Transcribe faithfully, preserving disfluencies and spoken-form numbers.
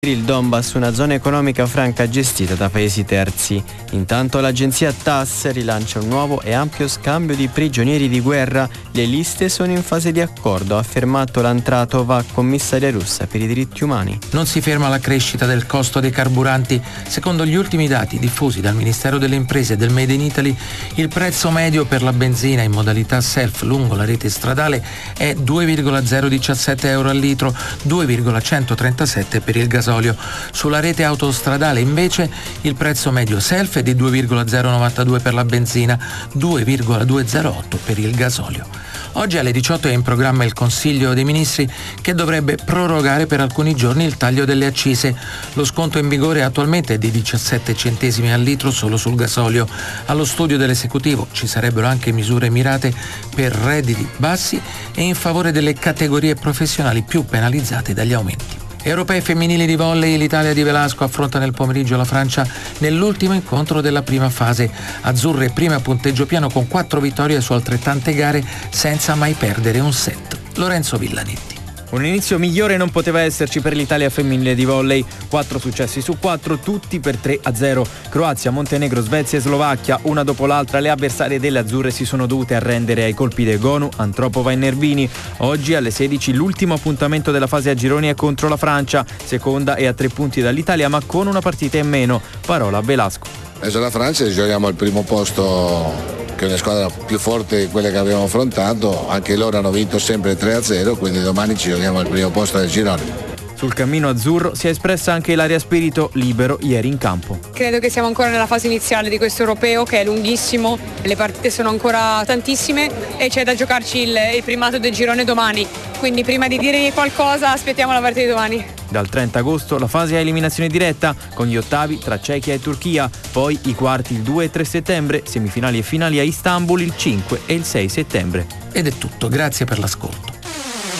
il Donbass, una zona economica franca gestita da paesi terzi. Intanto l'agenzia TASS rilancia un nuovo e ampio scambio di prigionieri di guerra. Le liste sono in fase di accordo, ha affermato l'Antratova, commissaria russa per i diritti umani. Non si ferma la crescita del costo dei carburanti. Secondo gli ultimi dati diffusi dal Ministero delle Imprese e del Made in Italy, il prezzo medio per la benzina in modalità self lungo la rete stradale è due virgola zero diciassette euro al litro, due virgola centotrentasette per il gasolio. Sulla rete autostradale invece il prezzo medio self è di due virgola zero novantadue per la benzina, due virgola duecentotto per il gasolio. Oggi alle diciotto è in programma il Consiglio dei Ministri che dovrebbe prorogare per alcuni giorni il taglio delle accise. Lo sconto in vigore attualmente è di diciassette centesimi al litro solo sul gasolio. Allo studio dell'esecutivo ci sarebbero anche misure mirate per redditi bassi e in favore delle categorie professionali più penalizzate dagli aumenti. Europei femminili di volley, l'Italia di Velasco affronta nel pomeriggio la Francia nell'ultimo incontro della prima fase. Azzurre prima punteggio pieno con quattro vittorie su altrettante gare senza mai perdere un set. Lorenzo Villanetti. Un inizio migliore non poteva esserci per l'Italia femminile di volley. Quattro successi su quattro, tutti per tre a zero. Croazia, Montenegro, Svezia e Slovacchia, una dopo l'altra le avversarie delle azzurre si sono dovute arrendere ai colpi del Gonu, Antropova e Nervini. Oggi alle sedici l'ultimo appuntamento della fase a gironi è contro la Francia, seconda e a tre punti dall'Italia ma con una partita in meno. Parola a Velasco. Adesso la Francia giochiamo al primo posto, che è una squadra più forte di quelle che abbiamo affrontato, anche loro hanno vinto sempre tre a zero, quindi domani ci giochiamo al primo posto del girone. Sul cammino azzurro si è espressa anche Ilaria Spirito, libero ieri in campo. Credo che siamo ancora nella fase iniziale di questo europeo che è lunghissimo, le partite sono ancora tantissime e c'è da giocarci il, il primato del girone domani, quindi prima di dire qualcosa aspettiamo la partita di domani. Dal trenta agosto la fase a eliminazione diretta con gli ottavi tra Cechia e Turchia, poi i quarti il due e tre settembre, semifinali e finali a Istanbul il cinque e il sei settembre. Ed è tutto, grazie per l'ascolto.